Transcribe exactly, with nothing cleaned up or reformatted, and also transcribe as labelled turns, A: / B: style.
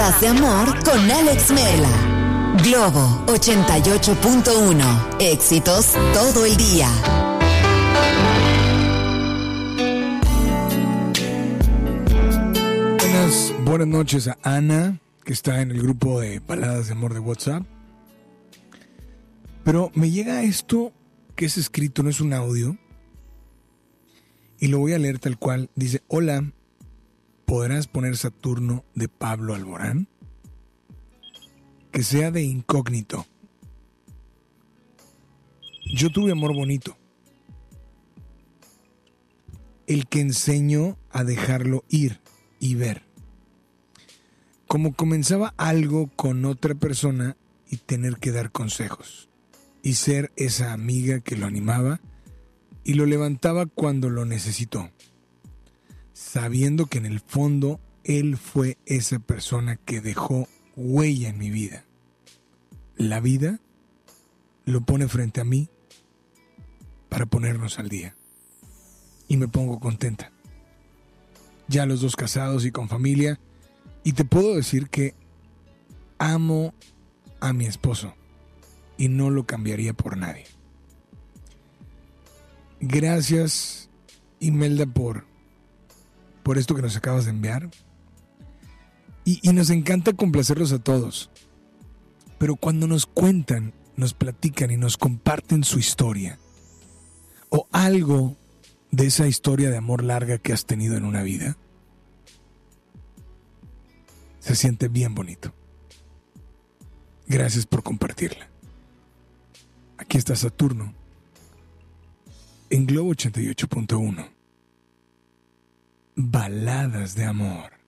A: Baladas de amor con Alex Merla. Globo ochenta y ocho punto uno. Éxitos todo el día.
B: Buenas, buenas noches a Ana, que está en el grupo de Baladas de amor de WhatsApp. Pero me llega esto que es escrito, no es un audio. Y lo voy a leer tal cual. Dice: hola, ¿podrás poner Saturno de Pablo Alborán? Que sea de incógnito. Yo tuve amor bonito, el que enseñó a dejarlo ir y ver. Como comenzaba algo con otra persona y tener que dar consejos. Y ser esa amiga que lo animaba y lo levantaba cuando lo necesitó. Sabiendo que en el fondo él fue esa persona que dejó huella en mi vida. La vida lo pone frente a mí para ponernos al día. Y me pongo contenta. Ya los dos casados y con familia. Y te puedo decir que amo a mi esposo y no lo cambiaría por nadie. Gracias, Imelda, por, por esto que nos acabas de enviar. Y, y nos encanta complacerlos a todos. Pero cuando nos cuentan, nos platican y nos comparten su historia, o algo de esa historia de amor larga que has tenido en una vida, se siente bien bonito. Gracias por compartirla. Aquí está Saturno en Globo ochenta y ocho punto uno. Baladas de amor.